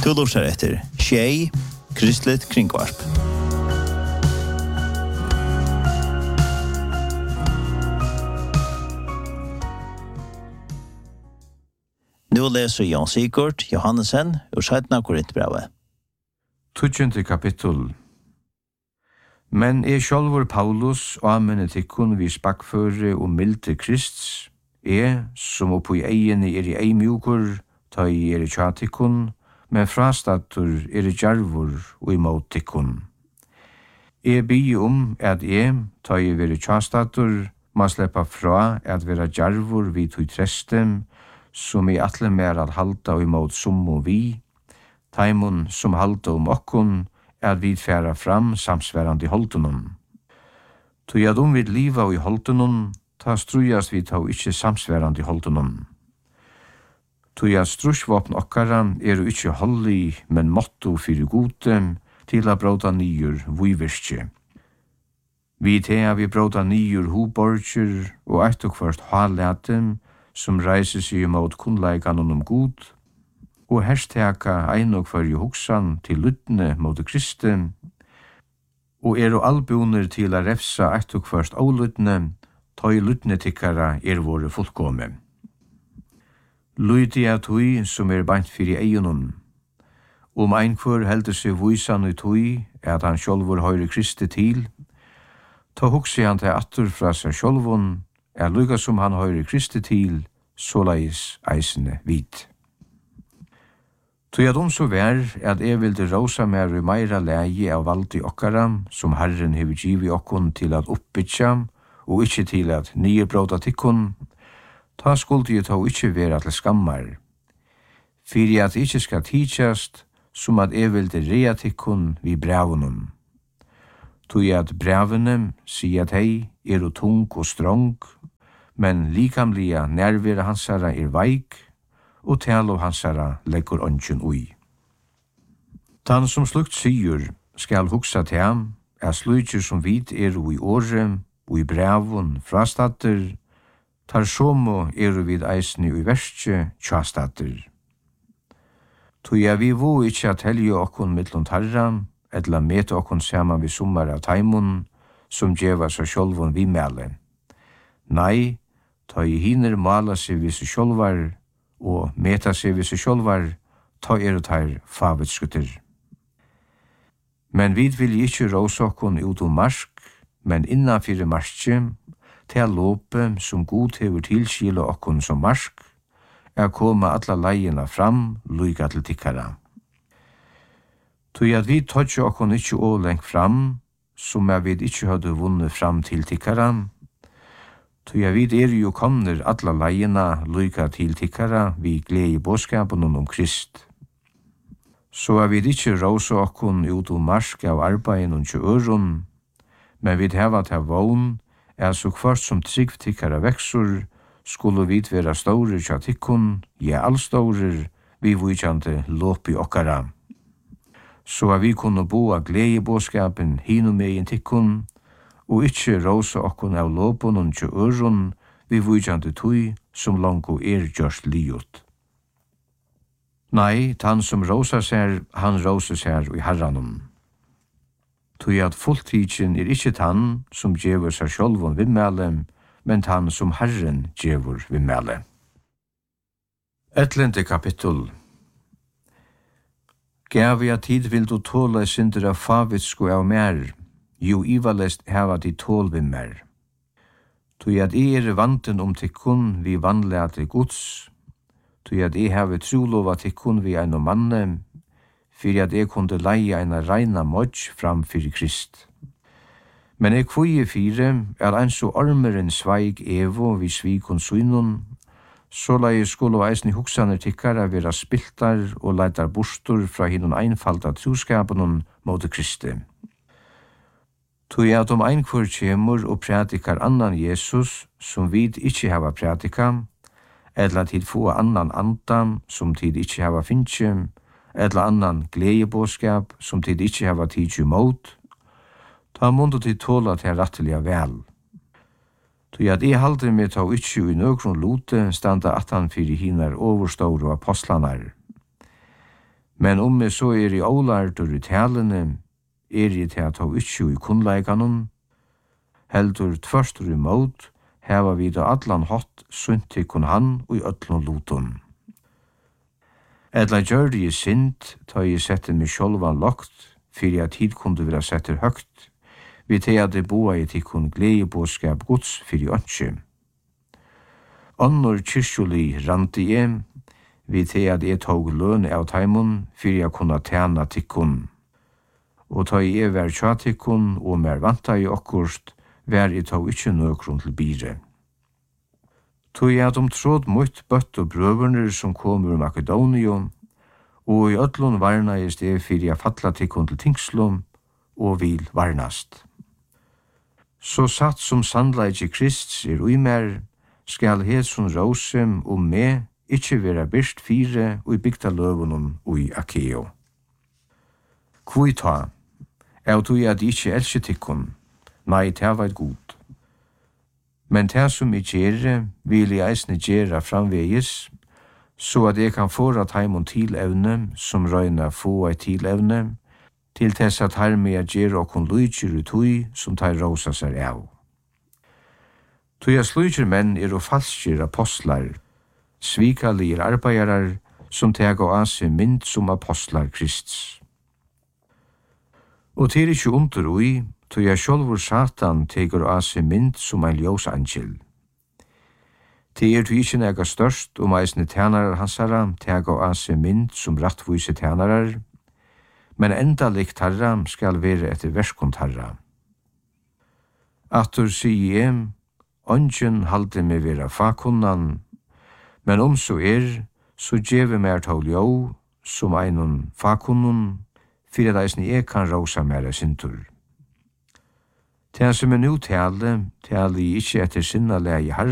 Du lurer etter Tjej, Kristligt Kringvarp. Nu leser Jan Sigurd Johannesen ur 17. Korintbrevet. 20. kapittel. Men sjálvur Paulus og amene tikkun vi spakføre og milde Krists, som oppi eigene i ei mjukur, ta i tjatikkun, men frastatur djarvur og imot tikkun. Bi at ta i veri tjastatur, ma sleppa fra at vera djarvur vi tui trestem, som atle mer at halda og imot summo vi, taimon som halda okkun, vi færa fram samsværande holdunum. Tui at vi liva i holdunum, ta strujas vi ta ikkje samsværande holdunum. Tui at strusvåpen okkara ikkje holdi, men motto fyrir gode, til a bråda nyur vuivirskje. Vi tea vi bråda nyur huborger og eit og kvart halletem, som reiser seg mot kunnleikanum god, og hersteka ein og kvarje hugsan til lyttne mot Kristi, og albuner til a refsa eit og kvart ólyttne, ta i lyttne tikkara våre fullkomme. Lydia tui som beint fyrir eigunum. Ein kvar heldur seg vuisan i tui, at han sjálvur høyre Kristi til, ta hugsi han til attur fra seg sjálvun, lukka som han høyre Kristi til, såleis eisene vit. Tui at så vær, at vilde rosa mer i meira leie av valdi okkara, som Herren hever givi okkun til at oppbytja, og ikkje til at nyebråda tikkun, ta skuldi ta ikkje vera til skammar. Fyri at ikkje skal tidsjast, som at vilde rea tikkun vi brevunum. Tui at brevunum sier at hei tung og strong, men likamliga nærvera hansara veik, og talo hansara leggur ongen ui. Tan som slukt sigur skal hugsa til ham, slutjer som vit i åre, og i brevun frastatter, tar somo vid eisni i verste tjastatter. Tui vi vo ikkje at helge okkon mittlund harra, etla mete okkon saman vi sommar av taimun, som djeva seg sjolvun vi mele. Nei, ta i hiner mala seg vi seg sjolvar, og meta seg vi seg sjolvar, ta tar favetskutter. Men vid vil ikkje råsa okkon ut marsk, men innanfyrir marskje, til lope som god hever tilskila okkon som marsk, koma alla leiena fram, luiga til tikkara. Tui at vi tøtja okkon ikkje å lengt fram, som vid ikkje hadde vunnet fram til tikkara, tui at vi jo komner alla leiena luiga til tikkara, vi glede båskapen Krist. Så vi ikkje råsa okkon ut marsk av arbeid og øron, men vi heva til vogn, så kvart som trygg tikkara veksur, skulle vi vera store tja tikkun, allstore, vi vujkjante lopi okkara. Så vi kunne boa glede båskapen hinu megin tikkun, og ikkje råsa okkon av lopun og tja øron, vi vujkjante tui som lango gjørst liot. Nei, tan som råsa seg, han råsa seg i herranum. Tui at fulltidjen ikkje tann som djevur seg sjolvun vimmele, men tann som Herren djevur vimmele. 11. kapittel. Gav jeg tid vil du tåle syndere favitsko av mer, jo ivalest heva de tål vimmer. Tui at vanten tikkun vi vannlete gods, tui at heve trolova tikkun vi ein manne, fyrir at kunde leie ein reina modj fram fyrir Krist. Men kvøye fire ein så ormeren sveig evo vi svikon synun, så leie skulle eisni hugsaner tikkara vera spiltar og leitar bostur fra hinun einfalda troskapen mot Kristi. Tui at ein kvør kjemur og prædikar annan Jesus, som vid ikkje hava prædika, eller tid få annan anda, som tid ikkje hava finnje, eller annan gledebåskap, som tid ikkje hava tidsi mot, ta mundu til tåla til rattelige vel. Tui at halder med ta ikkje i nøkron lote standa at han fyrir hinar overståre apostlanar. Men om jeg så i ålardur i talene, I til at ha ikke i kunnleikanon, heldur tverstur I måt, heva vi da allan hatt sunti kun han og I öllun luton. Edla gjør I sint, ta I sette meg sjolvan lokt, fyrir at tid kunde vera setter høgt, vi til at det boa I tikkun glede båskap gods fyrir ønske. Annor kyrkjuli ranti vi til at jeg tog løn av taimon fyrir jeg kunne tjena tikkun. Og ta jeg vær tja tikkun og mer vanta I okkurst, vær jeg tog ikkje nøkron til bire. Tog jeg tråd mot bøtt og brøverner som kom ur Makedonium, og I öllun varna I sted fyrir jeg fatla tikkun til tingslum, og vil varnast. Så satt som sandleik I Krist uimer, skal hesun rosem me ikkje vera birst fire og I bygda løvunum og I Akeo. Kvui ta, tog at ikkje elskje tikkun, nei, ta var god. Men ta som I gjere, vil I eisne gjera framvegis, så at jeg kan fåra taimon til evne, som røyna få ei til evne, til tess at her med gjere okkon lujtjer utui, som tar rosa seg av. Toja slujtjer menn og falskjer apostlar, svikalir arbeidarar, som tega av seg mynd som apostlar Krists. Og til ikkje under ui, toja sjolvor Satan tegur av seg mynd som ein ljósangel. Til du ikkje nega størst eisne tjenarar hansara tega av seg mynd som rattvise tjenarar, men enda likt herra skal være etter verskont herra. Atur sier ongen halde meg vera fakunnan, men så så gjeve mer tål jo, som einon fakunnun, fyrir at eisne kan rosa mer sintur. Til som nu tale I ikkje etter sinna lei herra,